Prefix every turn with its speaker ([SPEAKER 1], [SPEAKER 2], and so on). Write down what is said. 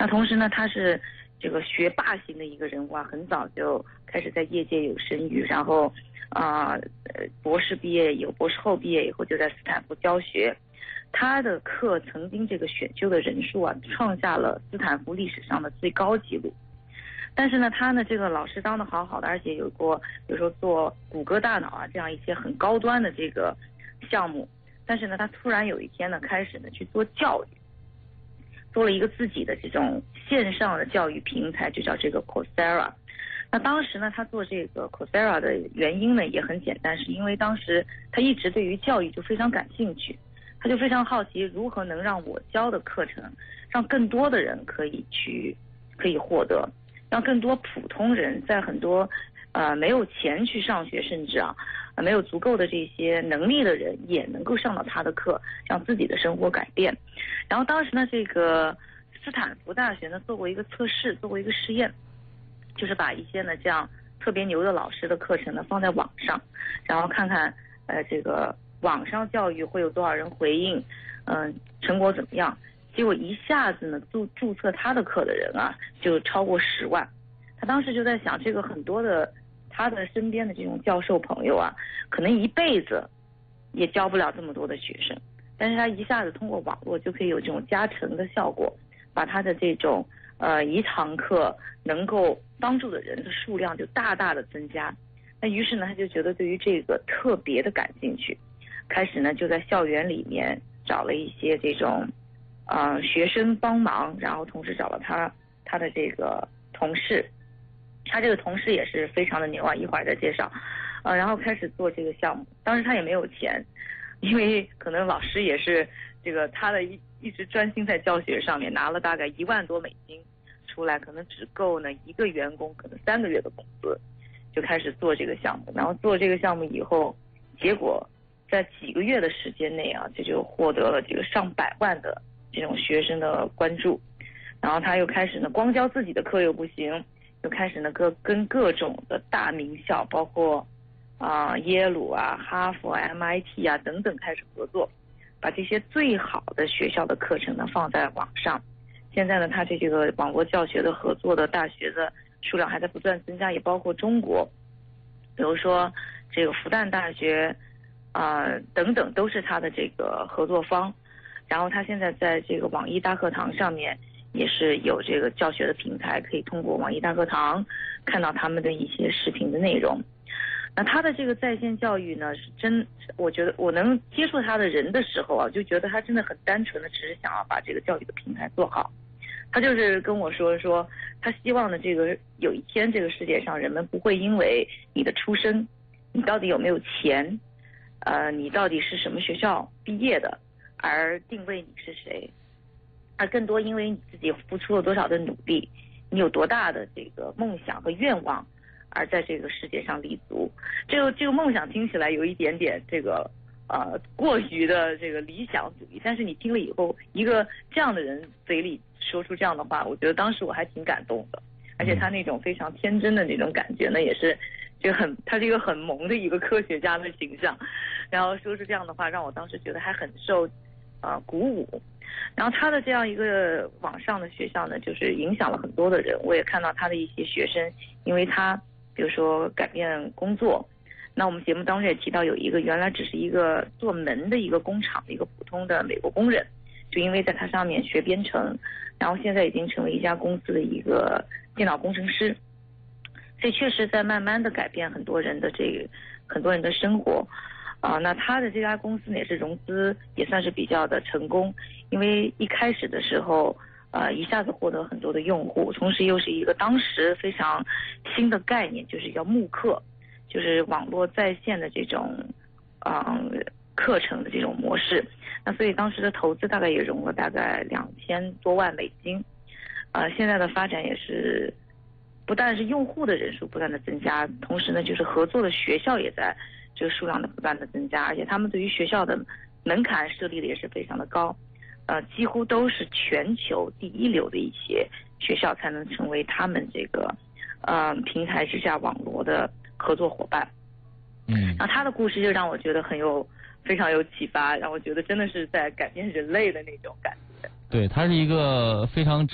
[SPEAKER 1] 那同时呢，他是这个学霸型的一个人物啊，很早就开始在业界有声誉，然后博士毕业有博士后毕业以后就在斯坦福教学。他的课曾经这个选修的人数啊，创下了斯坦福历史上的最高纪录。但是呢，他呢这个老师当得好好的，而且有过比如说做谷歌大脑啊这样一些很高端的这个项目。但是呢，他突然有一天呢，开始呢去做教育，做了一个自己的这种线上的教育平台，就叫这个 Coursera。那当时呢，他做这个 Coursera 的原因呢也很简单，是因为当时他一直对于教育就非常感兴趣，他就非常好奇如何能让我教的课程让更多的人可以获得，让更多普通人在很多没有钱去上学，甚至没有足够的这些能力的人也能够上到他的课，让自己的生活改变。然后当时呢，这个斯坦福大学呢做过一个测试，做过一个实验，就是把一些呢这样特别牛的老师的课程呢放在网上，然后看看这个网上教育会有多少人回应，成果怎么样。结果一下子呢注册他的课的人啊就超过10万。他当时就在想，这个很多的他的身边的这种教授朋友啊，可能一辈子也教不了这么多的学生，但是他一下子通过网络就可以有这种加成的效果，把他的这种一堂课能够帮助的人的数量就大大的增加。那于是呢，他就觉得对于这个特别的感兴趣，开始呢就在校园里面找了一些这种学生帮忙，然后同时找了他的这个同事。他这个同事也是非常的牛啊，一会儿再介绍。然后开始做这个项目。当时他也没有钱，因为可能老师也是这个他的一直专心在教学上面，拿了大概1万多美金出来，可能只够呢一个员工可能3个月的工资，就开始做这个项目。然后做这个项目以后，结果在几个月的时间内啊，这就获得了这个上百万的这种学生的关注。然后他又开始呢，光教自己的课又不行，就开始呢跟各种的大名校，包括耶鲁啊、哈佛、MIT 啊等等开始合作，把这些最好的学校的课程呢放在网上。现在呢，他这个网络教学的合作的大学的数量还在不断增加，也包括中国，比如说这个复旦大学等等都是他的这个合作方。然后他现在在这个网易大课堂上面也是有这个教学的平台，可以通过网易大课堂看到他们的一些视频的内容。那他的这个在线教育呢，我觉得我能接触他的人的时候啊，就觉得他真的很单纯的只是想要把这个教育的平台做好。他就是跟我说他希望呢，这个有一天这个世界上人们不会因为你的出身，你到底有没有钱，你到底是什么学校毕业的而定位你是谁，而更多因为你自己付出了多少的努力，你有多大的这个梦想和愿望，而在这个世界上立足。这个梦想听起来有一点点这个过于的这个理想主义，但是你听了以后，一个这样的人嘴里说出这样的话，我觉得当时我还挺感动的。而且他那种非常天真的那种感觉呢，也是他是一个很萌的一个科学家的形象，然后说出这样的话，让我当时觉得还很受鼓舞。然后他的这样一个网上的学校呢，就是影响了很多的人。我也看到他的一些学生，因为他比如说改变工作，那我们节目当中也提到有一个原来只是一个做门的一个工厂的一个普通的美国工人，就因为在他上面学编程，然后现在已经成为一家公司的一个电脑工程师。所以确实在慢慢的改变很多人的生活。那他的这家公司呢也是融资也算是比较的成功，因为一开始的时候一下子获得很多的用户，同时又是一个当时非常新的概念，就是叫慕课，就是网络在线的这种课程的这种模式。那所以当时的投资大概也融了大概2000多万美金。现在的发展也是不但是用户的人数不断的增加，同时呢就是合作的学校也在这个数量的不断的增加，而且他们对于学校的门槛设立的也是非常的高，几乎都是全球第一流的一些学校才能成为他们这个平台之下网络的合作伙伴。然后他的故事就让我觉得非常有启发，让我觉得真的是在改变人类的那种感觉。
[SPEAKER 2] 对，他是一个非常